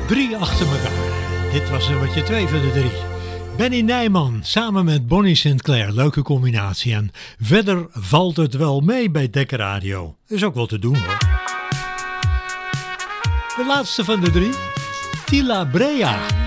3 achter elkaar. Dit was nummertje 2 van de 3. Benny Nijman samen met Bonnie Sinclair. Leuke combinatie. En verder valt het wel mee bij Dekker Radio. Is ook wel te doen hoor. De laatste van de 3. Tila Brea.